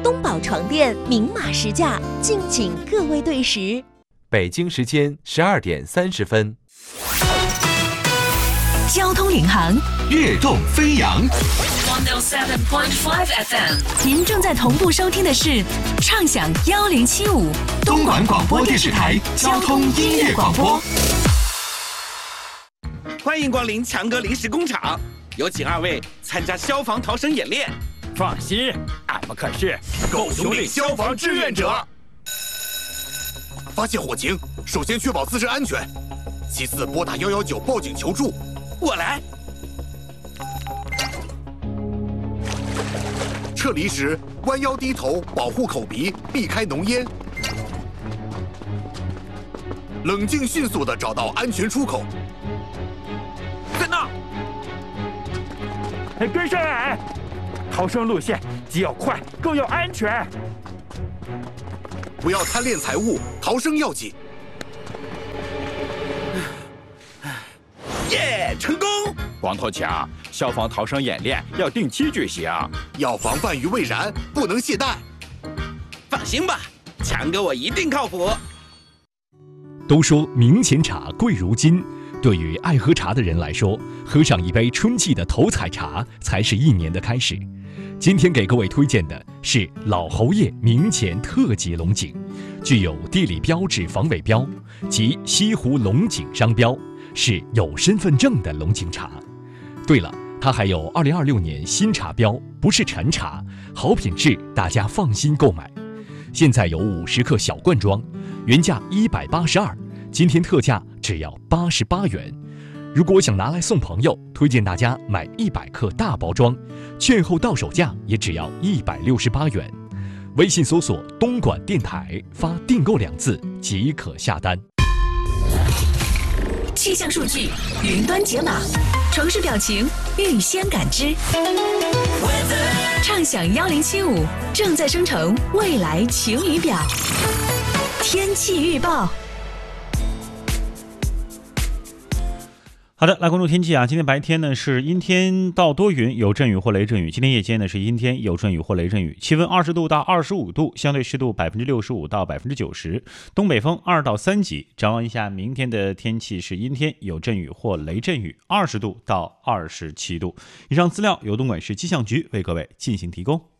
东宝床垫明码实价，敬请各位对时。 北京时间12点30分。 交通领航， 跃动飞扬。 107.5 FM， 您正在同步收听的是畅享1075 东莞广播电视台交通音乐广播。 欢迎光临强哥临时工厂，有请二位参加消防逃生演练。 放心，俺们可是狗熊岭消防志愿者。 发现火情，首先确保自身安全，其次拨打119报警求助。 我来。 撤离时弯腰低头，保护口鼻，避开浓烟。冷静迅速地找到安全出口。 在那， 跟上来！逃生路线既要快，更要安全。 不要贪恋财物，逃生要紧。 耶，成功！ 光头强，消防逃生演练要定期举行， 要防范于未然，不能懈怠。 放心吧，强哥我一定靠谱。 都说明前茶贵如金，对于爱喝茶的人来说，喝上一杯春季的头彩茶才是一年的开始。今天给各位推荐的是老侯爷明前特级龙井，具有地理标志防伪标及西湖龙井商标，是有身份证的龙井茶。对了，它还有2026年新茶标，不是陈茶，好品质，大家放心购买。现在有50克小罐装，原价182，今天特价只要88元。如果想拿来送朋友，推荐大家买100克大包装，券后到手价也只要168元。微信搜索东莞电台，发订购2字即可下单。 气象数据云端解码，城市表情预先感知。畅享1075正在生成未来晴雨表。天气预报。 好的，来关注天气啊！今天白天呢是阴天到多云，有阵雨或雷阵雨；今天夜间呢是阴天，有阵雨或雷阵雨。气温20度到25度，相对湿度65%到90%，东北风2到3级。展望一下明天的天气是阴天，有阵雨或雷阵雨，20度到27度。以上资料由东莞市气象局为各位进行提供。